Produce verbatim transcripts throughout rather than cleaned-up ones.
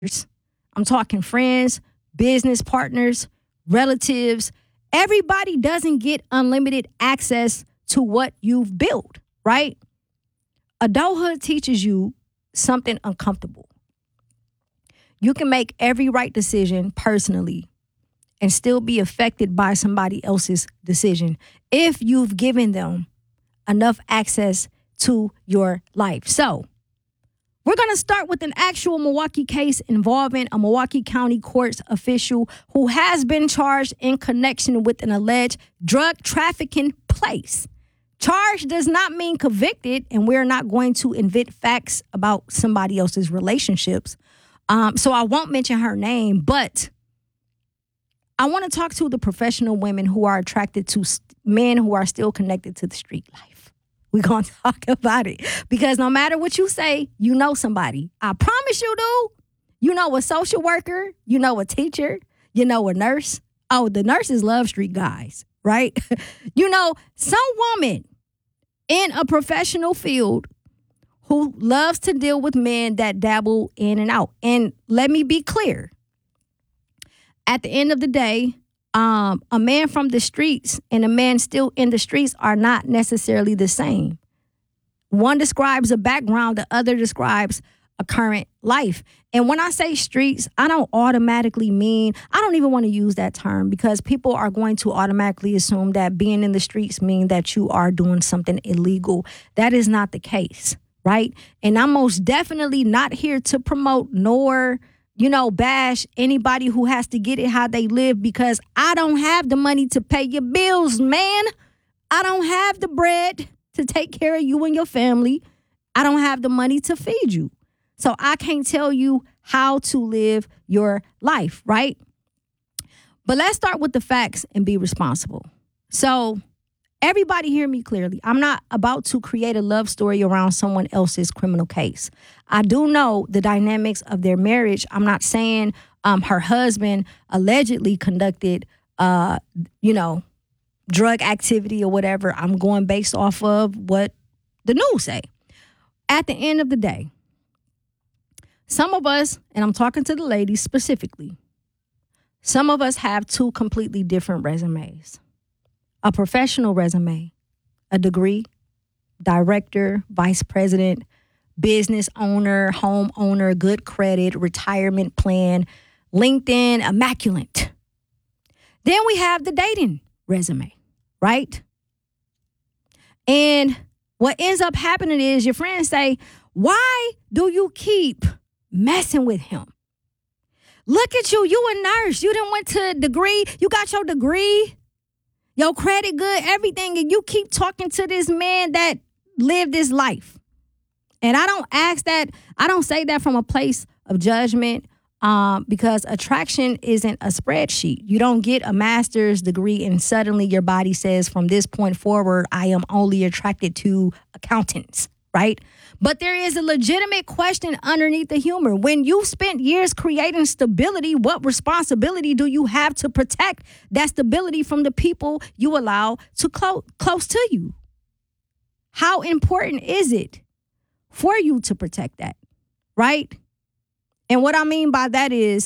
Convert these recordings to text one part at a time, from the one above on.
I'm talking friends, business partners, relatives. Everybody doesn't get unlimited access to what you've built, right? Adulthood teaches you something uncomfortable. You can make every right decision personally and still be affected by somebody else's decision if you've given them enough access to your life. So, we're going to start with an actual Milwaukee case involving a Milwaukee County Courts official who has been charged in connection with an alleged drug trafficking place. Charged does not mean convicted, and we're not going to invent facts about somebody else's relationships. Um, so I won't mention her name, but I want to talk to the professional women who are attracted to men who are still connected to the street life. We're going to talk about it because no matter what you say, you know somebody. I promise you do. You know a social worker. You know a teacher. You know a nurse. Oh, the nurses love street guys, right? You know, some woman in a professional field who loves to deal with men that dabble in and out. And let me be clear. At the end of the day, Um, a man from the streets and a man still in the streets are not necessarily the same. One describes a background, the other describes a current life. And when I say streets, I don't automatically mean, I don't even want to use that term because people are going to automatically assume that being in the streets means that you are doing something illegal. That is not the case, right? And I'm most definitely not here to promote nor you know, bash anybody who has to get it how they live because I don't have the money to pay your bills, man. I don't have the bread to take care of you and your family. I don't have the money to feed you. So I can't tell you how to live your life, right? But let's start with the facts and be responsible. So everybody hear me clearly. I'm not about to create a love story around someone else's criminal case. I do know the dynamics of their marriage. I'm not saying um, her husband allegedly conducted, uh, you know, drug activity or whatever. I'm going based off of what the news say. At the end of the day, some of us, and I'm talking to the ladies specifically, some of us have two completely different resumes. A professional resume, a degree, director, vice president, business owner, home owner, good credit, retirement plan, LinkedIn, immaculate. Then we have the dating resume, right? And what ends up happening is your friends say, why do you keep messing with him? Look at you, you a nurse. You done went to a degree, you got your degree. Your credit good, everything, and you keep talking to this man that lived this life. And I don't ask that, I don't say that from a place of judgment um, because attraction isn't a spreadsheet. You don't get a master's degree and suddenly your body says, from this point forward, I am only attracted to accountants, right? But there is a legitimate question underneath the humor. When you spent years creating stability, what responsibility do you have to protect that stability from the people you allow to close close to you? How important is it for you to protect that, right? And what I mean by that is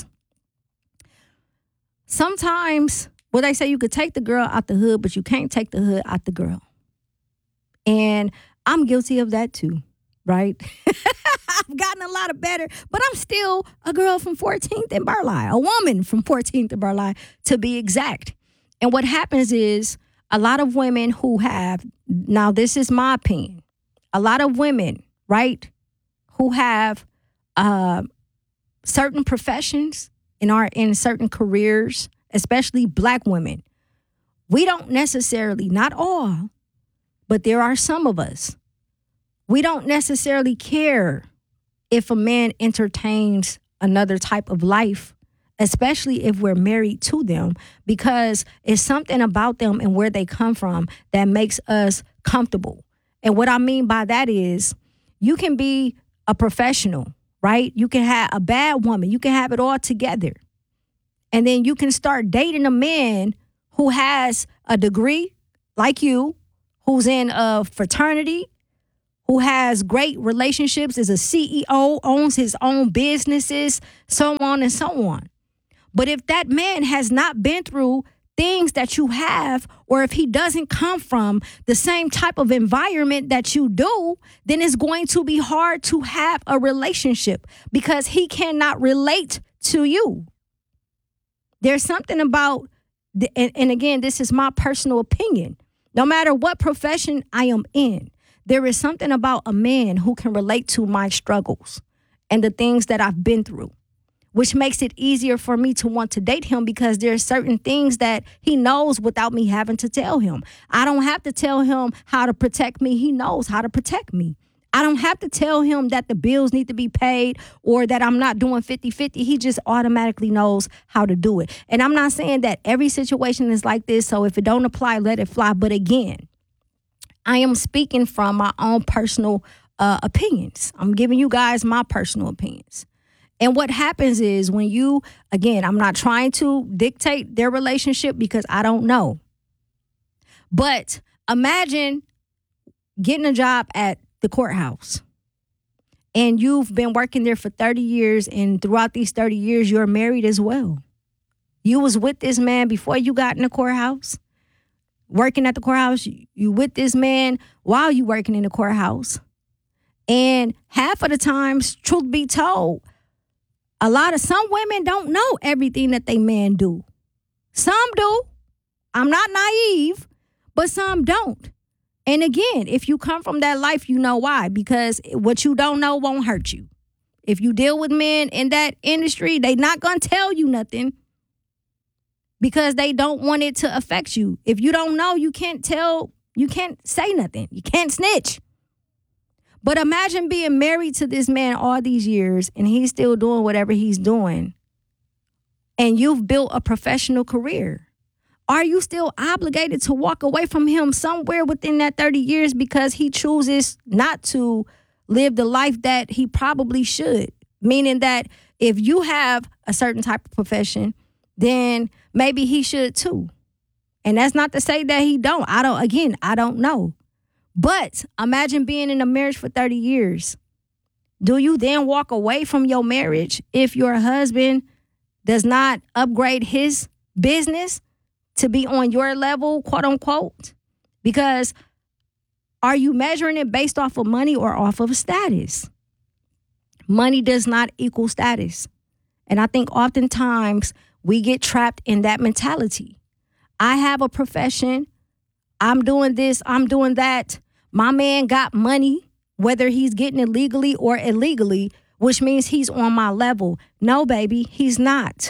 sometimes, well, they say you could take the girl out the hood, but you can't take the hood out the girl. And I'm guilty of that too. Right? I've gotten a lot of better, but I'm still a girl from fourteenth and Barli, a woman from fourteenth and Barli to be exact. And what happens is a lot of women who have, now this is my opinion, a lot of women, right, who have uh, certain professions and are in certain careers, especially black women, we don't necessarily, not all, but there are some of us, we don't necessarily care if a man entertains another type of life, especially if we're married to them, because it's something about them and where they come from that makes us comfortable. And what I mean by that is you can be a professional, right? You can have a bad woman. You can have it all together. And then you can start dating a man who has a degree like you, who's in a fraternity, who has great relationships, is a C E O, owns his own businesses, so on and so on. But if that man has not been through things that you have, or if he doesn't come from the same type of environment that you do, then it's going to be hard to have a relationship because he cannot relate to you. There's something about, the, and, and again, this is my personal opinion. No matter what profession I am in, there is something about a man who can relate to my struggles and the things that I've been through, which makes it easier for me to want to date him because there are certain things that he knows without me having to tell him. I don't have to tell him how to protect me. He knows how to protect me. I don't have to tell him that the bills need to be paid or that I'm not doing fifty-fifty. He just automatically knows how to do it. And I'm not saying that every situation is like this, so if it don't apply, let it fly. But again, I am speaking from my own personal uh, opinions. I'm giving you guys my personal opinions. And what happens is when you, again, I'm not trying to dictate their relationship because I don't know. But imagine getting a job at the courthouse and you've been working there for thirty years, and throughout these thirty years, you're married as well. You was with this man before you got in the courthouse, working at the courthouse. You with this man while you working in the courthouse. And half of the times, truth be told, a lot of some women don't know everything that they men do. Some do. I'm not naive, but some don't. And again, if you come from that life, you know why. Because what you don't know won't hurt you. If you deal with men in that industry, they not going to tell you nothing because they don't want it to affect you. If you don't know, you can't tell, you can't say nothing. You can't snitch. But imagine being married to this man all these years and he's still doing whatever he's doing. And you've built a professional career. Are you still obligated to walk away from him somewhere within that thirty years because he chooses not to live the life that he probably should? Meaning that if you have a certain type of profession, then maybe he should too. And that's not to say that he don't. I don't, again, I don't know. But imagine being in a marriage for thirty years. Do you then walk away from your marriage if your husband does not upgrade his business to be on your level, quote unquote? Because are you measuring it based off of money or off of status? Money does not equal status. And I think oftentimes we get trapped in that mentality. I have a profession. I'm doing this. I'm doing that. My man got money, whether he's getting it legally or illegally, which means he's on my level. No, baby, he's not.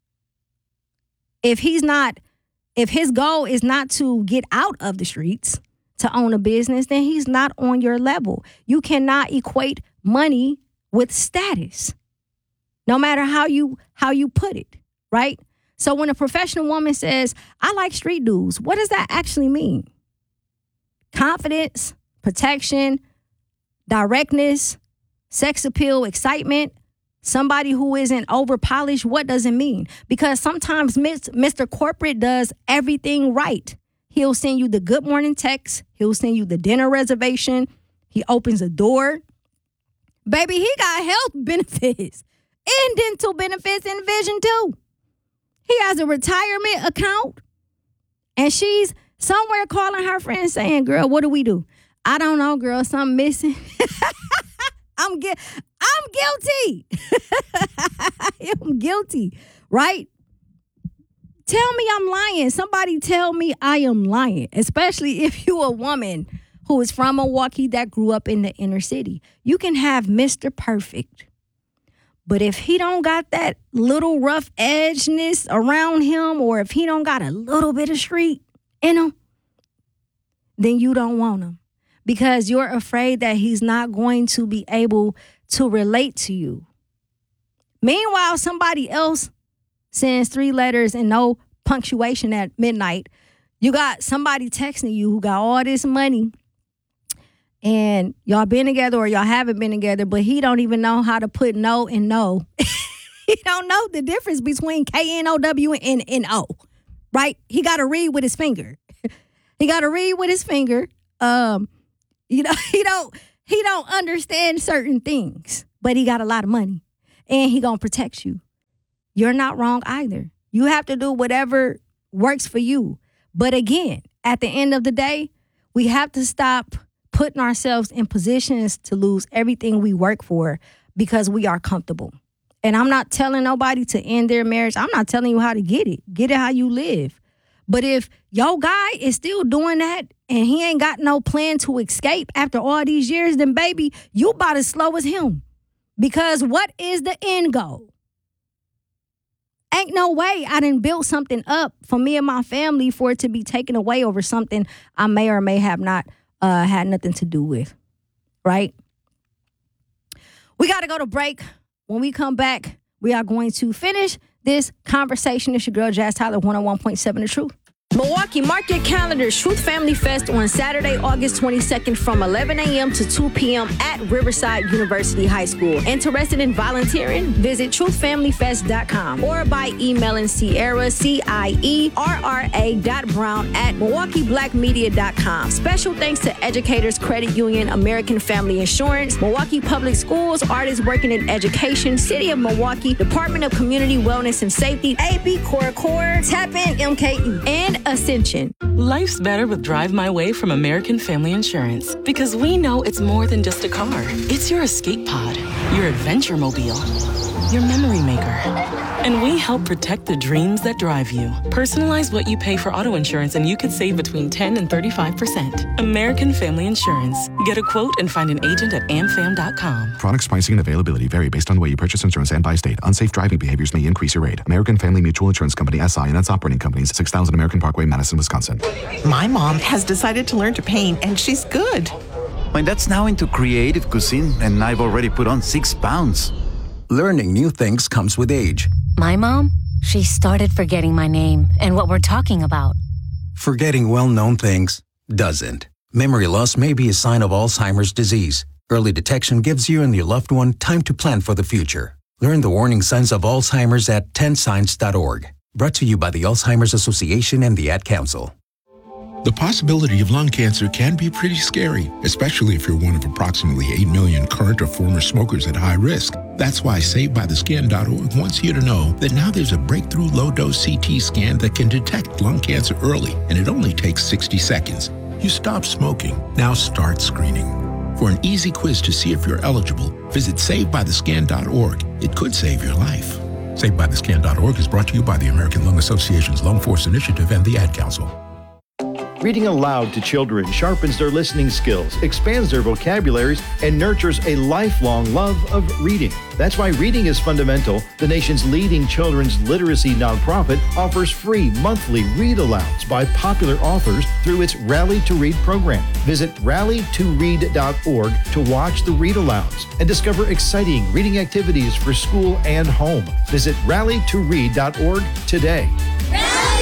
If he's not, if his goal is not to get out of the streets to own a business, then he's not on your level. You cannot equate money with status, no matter how you how you put it, right? So when a professional woman says, I like street dudes, what does that actually mean? Confidence, protection, directness, sex appeal, excitement, somebody who isn't over polished. What does it mean? Because sometimes Mister Corporate does everything right. He'll send you the good morning text. He'll send you the dinner reservation. He opens a door. Baby, he got health benefits and dental benefits and vision too. He has a retirement account. And she's somewhere calling her friend saying, girl, what do we do? I don't know, girl, something missing. I'm gu- I'm guilty. I'm guilty, right? Tell me I'm lying. Somebody tell me I am lying, especially if you're a woman who is from Milwaukee that grew up in the inner city. You can have Mister Perfect, but if he don't got that little rough edgeness around him, or if he don't got a little bit of street in him, then you don't want him because you're afraid that he's not going to be able to relate to you. Meanwhile, somebody else sends three letters and no punctuation at midnight. You got somebody texting you who got all this money and y'all been together or y'all haven't been together, but he don't even know how to put no and no. He don't know the difference between K N O W and N O, right? He got to read with his finger. He got to read with his finger. Um, you know, he don't, he He don't understand certain things, but he got a lot of money and he gonna protect you. You're not wrong either. You have to do whatever works for you. But again, at the end of the day, we have to stop putting ourselves in positions to lose everything we work for because we are comfortable. And I'm not telling nobody to end their marriage. I'm not telling you how to get it. Get it how you live. But if your guy is still doing that and he ain't got no plan to escape after all these years, then baby, you about as slow as him. Because what is the end goal? Ain't no way I done built something up for me and my family for it to be taken away over something I may or may have not uh, had nothing to do with, right? We got to go to break. When we come back, we are going to finish this conversation. It's your girl, Jazz Tyler, one oh one point seven The Truth. Milwaukee, mark your calendars. Truth Family Fest on Saturday, August twenty-second from eleven a.m. to two p.m. at Riverside University High School. Interested in volunteering? Visit truth family fest dot com or by emailing Sierra, C I E R R A dot Brown at milwaukee black media dot com. Special thanks to Educators Credit Union, American Family Insurance, Milwaukee Public Schools, Artists Working in Education, City of Milwaukee, Department of Community Wellness and Safety, A B Core Core, Tap In M K E, and Ascension. Life's better with Drive My Way from American Family Insurance because we know it's more than just a car. It's your escape pod, your adventure mobile, your memory maker. And we help protect the dreams that drive you. Personalize what you pay for auto insurance and you could save between ten and thirty-five percent. American Family Insurance. Get a quote and find an agent at am fam dot com. Products, pricing, and availability vary based on the way you purchase insurance and by state. Unsafe driving behaviors may increase your rate. American Family Mutual Insurance Company, S I and its operating companies, six thousand American Parkway, Madison, Wisconsin. My mom has decided to learn to paint, and she's good. My dad's now into creative cuisine, and I've already put on six pounds. Learning new things comes with age. My mom, she started forgetting my name and what we're talking about. Forgetting well-known things doesn't. Memory loss may be a sign of Alzheimer's disease. Early detection gives you and your loved one time to plan for the future. Learn the warning signs of Alzheimer's at ten signs dot org. Brought to you by the Alzheimer's Association and the Ad Council. The possibility of lung cancer can be pretty scary, especially if you're one of approximately eight million current or former smokers at high risk. That's why Saved By The Scan dot org wants you to know that now there's a breakthrough low-dose C T scan that can detect lung cancer early, and it only takes sixty seconds. You stop smoking. Now start screening. For an easy quiz to see if you're eligible, visit Saved By The Scan dot org. It could save your life. Saved By The Scan dot org is brought to you by the American Lung Association's Lung Force Initiative and the Ad Council. Reading aloud to children sharpens their listening skills, expands their vocabularies, and nurtures a lifelong love of reading. That's why Reading is Fundamental, the nation's leading children's literacy nonprofit, offers free monthly read-alouds by popular authors through its Rally to Read program. Visit rally to read dot org to watch the read-alouds and discover exciting reading activities for school and home. Visit rally to read dot org today. Rally!